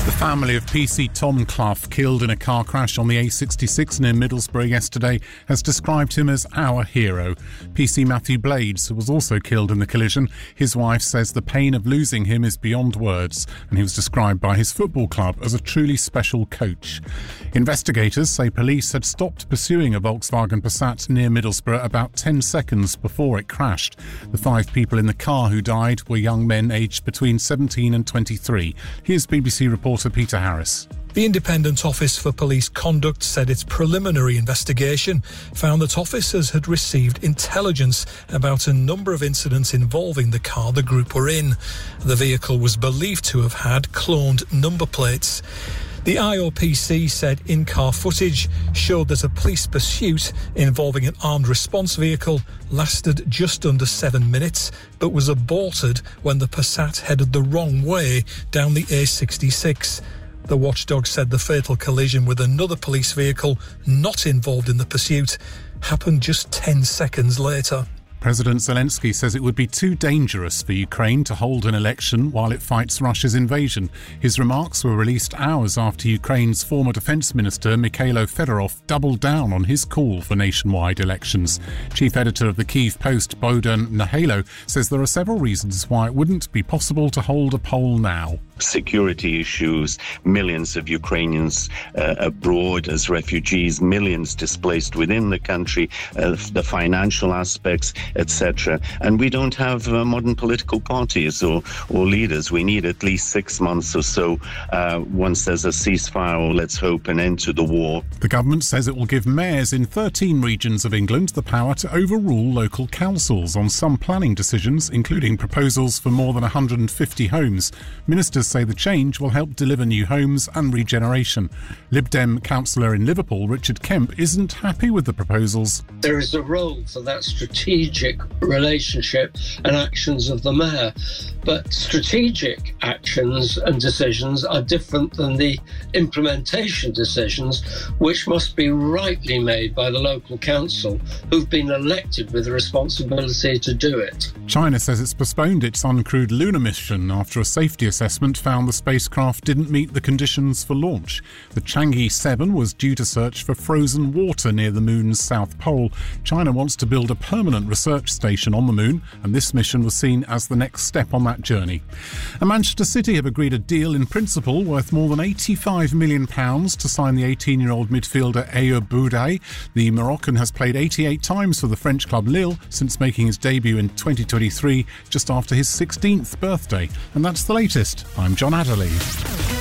The family of PC Tom Clough, killed in a car crash on the A66 near Middlesbrough yesterday, has described him as our hero. PC Matthew Blades was also killed in the collision. His wife says the pain of losing him is beyond words, and he was described by his football club as a truly special coach. Investigators say police had stopped pursuing a Volkswagen Passat near Middlesbrough about 10 seconds before it crashed. The 5 people in the car who died were young men aged between 17 and 23. Here's BBC reporter Peter Harris. The Independent Office for Police Conduct said its preliminary investigation found that officers had received intelligence about a number of incidents involving the car the group were in. The vehicle was believed to have had cloned number plates. The IOPC said in-car footage showed that a police pursuit involving an armed response vehicle lasted just under 7 minutes, but was aborted when the Passat headed the wrong way down the A66. The watchdog said the fatal collision with another police vehicle not involved in the pursuit happened just 10 seconds later. President Zelensky says it would be too dangerous for Ukraine to hold an election while it fights Russia's invasion. His remarks were released hours after Ukraine's former defence minister Mikhailo Fedorov doubled down on his call for nationwide elections. Chief editor of the Kyiv Post, Bohdan Nahailo, says there are several reasons why it wouldn't be possible to hold a poll now. Security issues, millions of Ukrainians abroad as refugees, millions displaced within the country, the financial aspects, etc. And we don't have modern political parties or leaders. We need at least 6 months or so once there's a ceasefire or, let's hope, an end to the war. The government says it will give mayors in 13 regions of England the power to overrule local councils on some planning decisions, including proposals for more than 150 homes. Ministers say the change will help deliver new homes and regeneration. Lib Dem councillor in Liverpool, Richard Kemp, isn't happy with the proposals. There is a role for that strategic relationship and actions of the mayor, but strategic actions and decisions are different than the implementation decisions, which must be rightly made by the local council, who've been elected with the responsibility to do it. China says it's postponed its uncrewed lunar mission after a safety assessment found the spacecraft didn't meet the conditions for launch. The Chang'e 7 was due to search for frozen water near the moon's south pole. China wants to build a permanent research station on the moon, and this mission was seen as the next step on that journey. And Manchester City have agreed a deal in principle worth more than £85 million to sign the 18-year-old midfielder Ayoub Bouday. The Moroccan has played 88 times for the French club Lille since making his debut in 2023, just after his 16th birthday. And that's the latest. I'm John Adderley.